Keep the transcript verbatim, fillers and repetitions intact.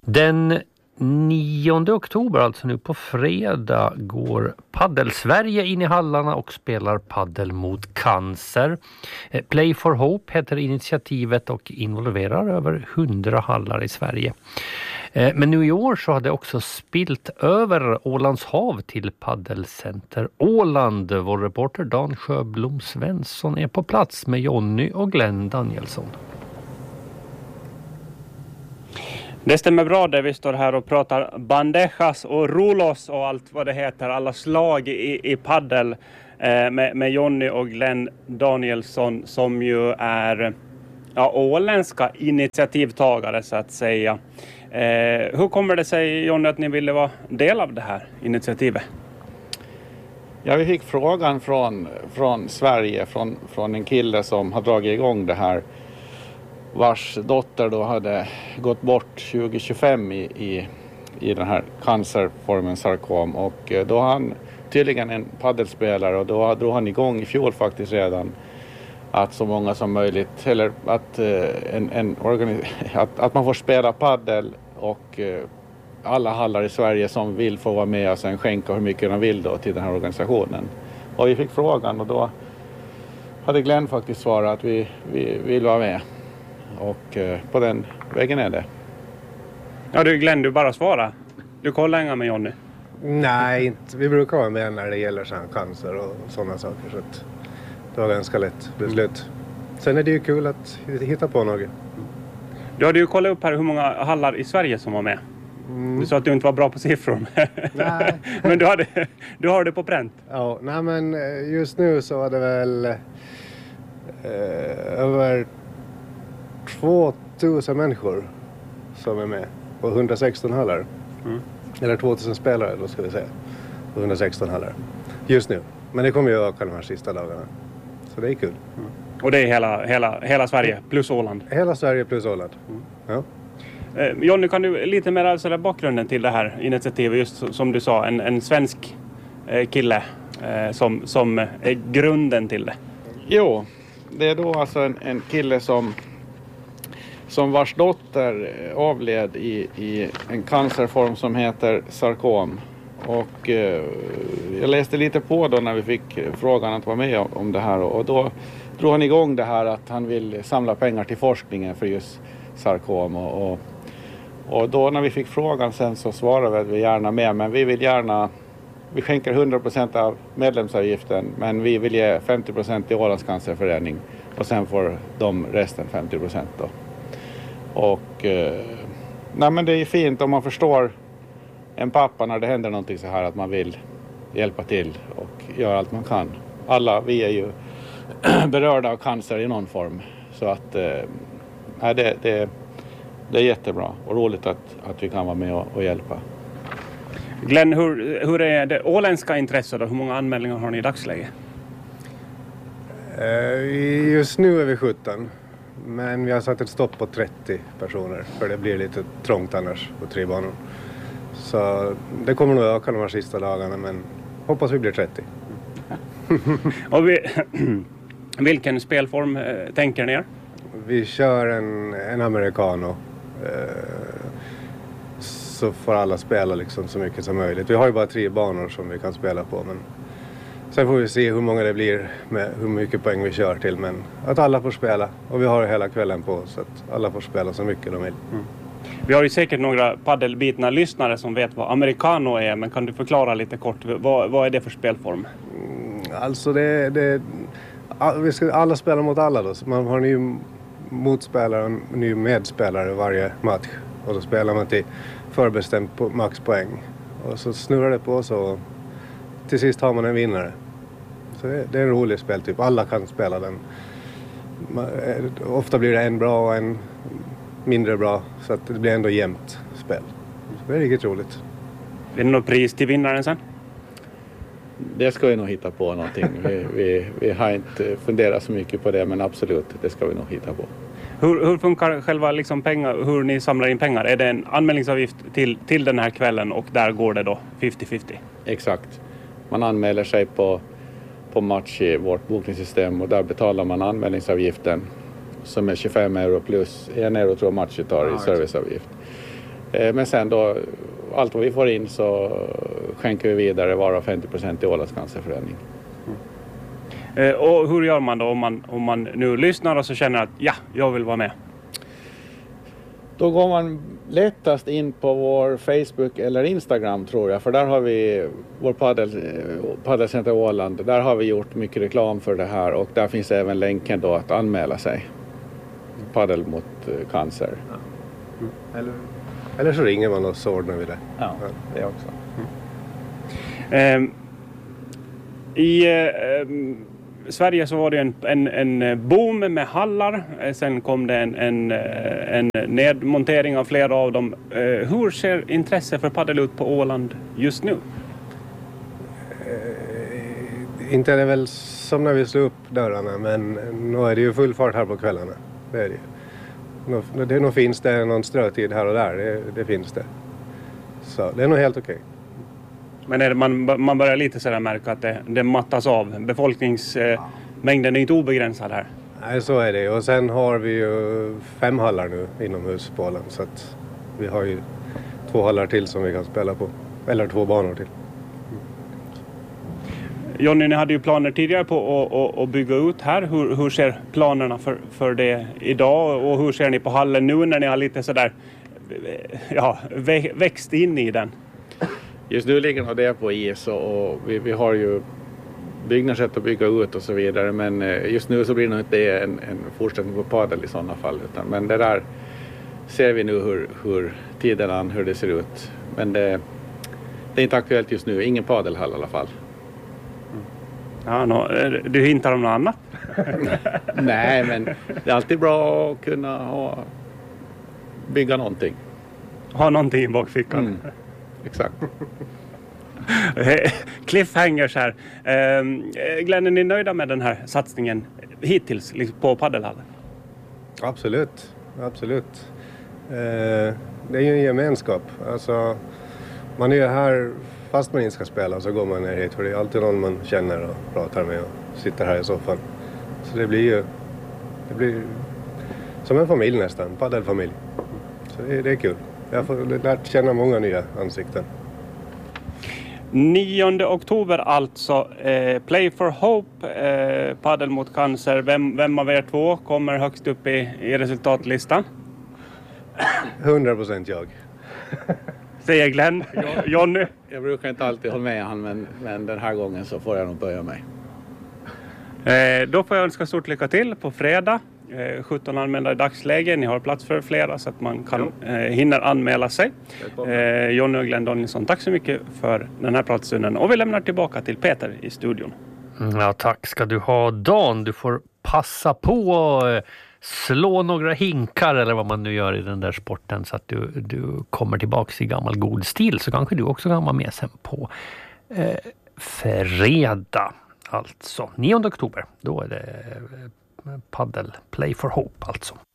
Den nionde oktober, alltså nu på fredag, går Paddel-Sverige in i hallarna och spelar paddel mot cancer. Play for Hope heter initiativet och involverar över hundra hallar i Sverige. Men nu i år så har det också spilt över Ålands hav till Paddelcenter Åland. Vår reporter Dan Sjöblom Svensson är på plats med Jonny och Glenn Danielsson. Det stämmer bra där vi står här och pratar bandejas och rulos och allt vad det heter. Alla slag i, i paddel eh, med, med Jonny och Glenn Danielsson som ju är ja, åländska initiativtagare så att säga. Eh, hur kommer det sig, Jonny, att ni ville vara del av det här initiativet? Ja, vi fick frågan från, från Sverige, från, från en kille som har dragit igång det här, vars dotter då hade gått bort tjugo tjugofem i, i, i den här cancerformen sarkom. Och då har han tydligen en paddelspelare och då drog han igång i fjol faktiskt redan att så många som möjligt, eller att, en, en organi- att, att man får spela paddel och alla hallar i Sverige som vill få vara med och sen skänka hur mycket de vill då till den här organisationen. Och vi fick frågan och då hade Glenn faktiskt svarat att vi, vi vill vara med. Och eh, på den vägen är det. Ja du Glenn, du bara svara. Du kollar inga med Jonny. Nej, inte. Vi brukar vara med när det gäller sån cancer och sådana saker. Så att det var ganska lätt beslut. Sen är det ju kul att hitta på något. Du hade ju kollat upp här hur många hallar i Sverige som var med. Mm. Du sa att du inte var bra på siffror. Nej. Men du, hade, du har det på pränt. Ja, nej men just nu så var det väl eh, över tvåtusen människor som är med på hundrasexton hallar. Mm. Eller tvåtusen spelare då ska vi säga. På hundrasexton hallar. Just nu. Men det kommer ju öka de här sista dagarna. Så det är kul. Mm. Och det är hela, hela, hela Sverige plus Åland? Hela Sverige plus Åland. Mm. Ja. Eh, Jonny, kan du lite mer alltså bakgrunden till det här initiativet? Just som du sa, en, en svensk eh, kille eh, som, som är grunden till det. Jo, det är då alltså en, en kille som som vars dotter avled i, i en cancerform som heter sarkom. Och eh, jag läste lite på då när vi fick frågan att vara med om, om det här. Och då drog han igång det här att han vill samla pengar till forskningen för just sarkom. Och, och, och då när vi fick frågan sen så svarade vi gärna med. Men vi vill gärna, vi skänker hundra procent av medlemsavgiften. Men vi vill ge femtio procent till Ålands cancerförening. Och sen får de resten femtio procent då. Och eh, nej men det är fint om man förstår en pappa när det händer någonting så här att man vill hjälpa till och göra allt man kan. Alla vi är ju berörda av cancer i någon form. Så att eh, det, det, det är jättebra och roligt att, att vi kan vara med och, och hjälpa. Glenn, hur, hur är det åländska intresset och hur många anmälningar har ni i dagsläget? Uh, just nu är vi sjutton. Men vi har satt ett stopp på trettio personer. För det blir lite trångt annars på tre banor. Så det kommer nog öka de här sista dagarna. Men hoppas vi blir trettio. Och vi, vilken spelform eh, tänker ni er? Vi kör en, en americano. Eh, så får alla spela liksom så mycket som möjligt. Vi har ju bara tre banor som vi kan spela på. Men sen får vi se hur många det blir med hur mycket poäng vi kör till. Men att alla får spela. Och vi har hela kvällen på oss så att alla får spela så mycket de vill. Mm. Vi har ju säkert några paddelbitna lyssnare som vet vad americano är. Men kan du förklara lite kort, vad, vad är det för spelform? Mm, alltså det, det vi ska alla spela mot alla då. Så man har en ny motspelare och en ny medspelare varje match. Och då spelar man till förbestämt på maxpoäng. Och så snurrar det på så till sist har man en vinnare. Så det, det är en rolig speltyp. Alla kan spela den. Man, ofta blir det en bra och en mindre bra. Så att det blir ändå jämnt spel. Så det är riktigt roligt. Är det något pris till vinnaren sen? Det ska vi nog hitta på någonting. Vi, vi, vi har inte funderat så mycket på det, men absolut, det ska vi nog hitta på. Hur, hur funkar själva liksom pengar, hur ni samlar in pengar? Är det en anmälningsavgift till, till den här kvällen och där går det då femtio femtio? Exakt. Man anmäler sig på, på match i vårt bokningssystem och där betalar man anmälningsavgiften som är tjugofem euro plus en euro tror jag matchen tar i serviceavgift. Eh, men sen då, allt vad vi får in så skänker vi vidare, varav femtio procent till Ålands cancerförening. Eh, och hur gör man då om man, om man nu lyssnar och så känner att ja, jag vill vara med? Då går man lättast in på vår Facebook eller Instagram tror jag. För där har vi vår paddel, Paddelcenter Åland. Där har vi gjort mycket reklam för det här. Och där finns även länken då att anmäla sig. Paddel mot cancer. Ja. Mm. Eller, eller så ringer man och så ordnar vi det. Ja, det också. Mm. Eh, I eh, Sverige så var det en, en, en boom med hallar. Sen kom det en, en, en nedmontering av flera av dem. Hur ser intresse för paddel ut på Åland just nu? Eh, inte är det väl som när vi slår upp dörrarna, men nu är det ju full fart här på kvällarna. Det är det ju. Nu, det, nu finns det någon strötid här och där, det, det finns det. Så det är nog helt okej. Okay. Men är det, man, man börjar lite sådär märka att det, det mattas av. Befolkningsmängden är inte obegränsad här. Nej, så är det. Och sen har vi ju fem hallar nu inomhus på Åland. Så att vi har ju två hallar till som vi kan spela på. Eller två banor till. Jonny, ni hade ju planer tidigare på att, att, att bygga ut här. Hur, hur ser planerna för, för det idag? Och hur ser ni på hallen nu när ni har lite sådär ja, växt in i den? Just nu ligger det på is och, och vi, vi har ju byggnadssätt att bygga ut och så vidare. Men just nu så blir det nog inte en, en fortsättning på padel i sådana fall. Utan, men det där ser vi nu hur, hur tiden an, hur det ser ut. Men det, det är inte aktuellt just nu. Ingen padelhall i alla fall. Ja, no, du hintar om något annat? Nej, men det är alltid bra att kunna ha, bygga någonting. Ha någonting i bakfickan. Mm. Exakt. Cliffhangers här. Eh, Glenn, är ni nöjda med den här satsningen hittills liksom på paddelhallen? Absolut, absolut. Eh, det är ju en gemenskap. Alltså, man är ju här fast man inte ska spela så går man ner hit. För det är alltid någon man känner och pratar med och sitter här i soffan. Så det blir ju det blir som en familj nästan, paddelfamilj. Så det, det är kul. Jag har lärt känna många nya ansikten. nionde oktober alltså. Eh, Play for Hope, eh, paddel mot cancer. Vem, vem av er två kommer högst upp i, i resultatlistan? hundra procent jag. Säger Glenn. Jonny? Jag brukar inte alltid hålla med han, men, men den här gången så får jag nog böja mig. Eh, då får jag önska stort lycka till på fredag. Eh, sjutton anmälda i dagsläge. Ni har plats för flera så att man kan eh, hinna anmäla sig. Eh, Jonny och Glenn Danielsson, tack så mycket för den här pratstunden. Och vi lämnar tillbaka till Peter i studion. Ja, tack ska du ha, Dan. Du får passa på och slå några hinkar eller vad man nu gör i den där sporten så att du, du kommer tillbaka i gammal god stil. Så kanske du också kan vara med sen på eh, fredag. Alltså nionde oktober. Då är det eh, paddel Play for Hope alltså.